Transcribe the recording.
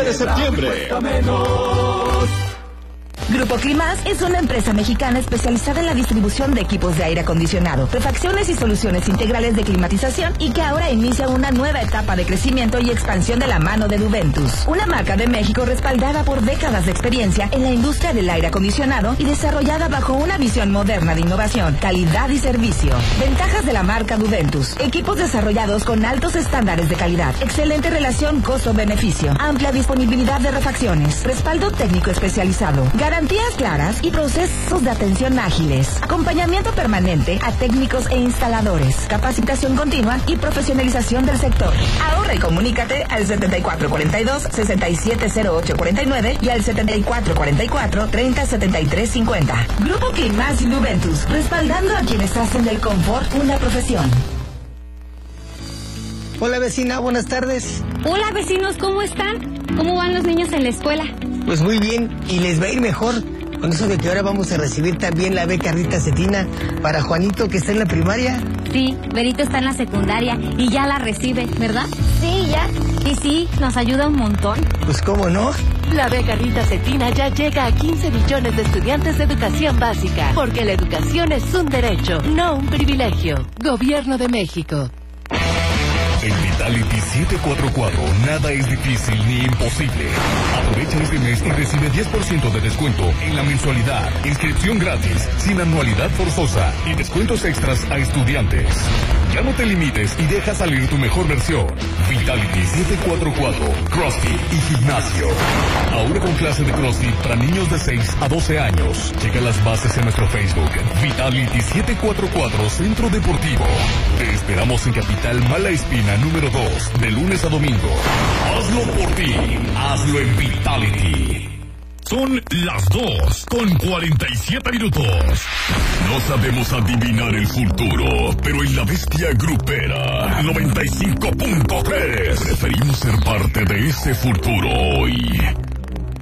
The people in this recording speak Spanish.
de septiembre. Grupo Climas es una empresa mexicana especializada en la distribución de equipos de aire acondicionado, refacciones y soluciones integrales de climatización y que ahora inicia una nueva etapa de crecimiento y expansión de la mano de Duventus, una marca de México respaldada por décadas de experiencia en la industria del aire acondicionado y desarrollada bajo una visión moderna de innovación, calidad y servicio. Ventajas de la marca Duventus: equipos desarrollados con altos estándares de calidad, excelente relación costo-beneficio, amplia disponibilidad de refacciones, respaldo técnico especializado, garantías claras y procesos de atención ágiles, acompañamiento permanente a técnicos e instaladores, capacitación continua y profesionalización del sector. Ahorra y comunícate al 7442-670849 y al 7444-307350. Grupo Climas y Duventus, respaldando a quienes hacen del confort una profesión. Hola vecina, buenas tardes. Hola vecinos, ¿cómo están? ¿Cómo van los niños en la escuela? Pues muy bien, y les va a ir mejor con eso de que ahora vamos a recibir también la beca Rita Cetina para Juanito, que está en la primaria. Sí, Berito está en la secundaria y ya la recibe, ¿verdad? Sí, ya. Y sí, nos ayuda un montón. Pues cómo no. La beca Rita Cetina ya llega a 15 millones de estudiantes de educación básica, porque la educación es un derecho, no un privilegio. Gobierno de México. En Vitality 744 nada es difícil ni imposible. Aprovecha este mes y recibe 10% de descuento en la mensualidad, inscripción gratis, sin anualidad forzosa y descuentos extras a estudiantes. Ya no te limites y deja salir tu mejor versión. Vitality 744, CrossFit y gimnasio. Ahora con clase de CrossFit para niños de 6 a 12 años. Checa las bases en nuestro Facebook. Vitality 744 Centro Deportivo. Te esperamos en Capital Mala Espina número 2, de lunes a domingo. Hazlo por ti, hazlo en Vitality. Son las 2:47. No sabemos adivinar el futuro, pero en la bestia grupera 95.3 preferimos ser parte de ese futuro hoy.